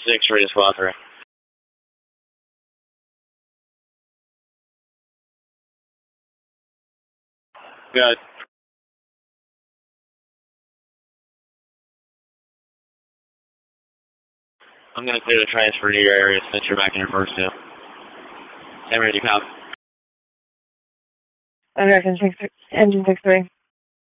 6, ready to squad 3. Good. I'm going to clear the transfer to your area since you're back in your first 2. Sam, ready to copy. American Engine 6-3.